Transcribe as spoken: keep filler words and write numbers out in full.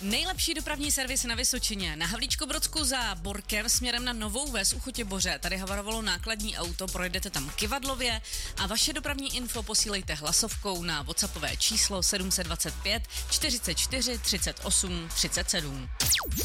Nejlepší dopravní servis na Vysočině. Na Havlíčkobrodsku za Borkem směrem na Novou Ves u Chotěboře. Tady havarovalo nákladní auto, projedete tam Kyvadlově a vaše dopravní info posílejte hlasovkou na WhatsAppové číslo sedm set dvacet pět čtyřicet čtyři třicet osm třicet sedm.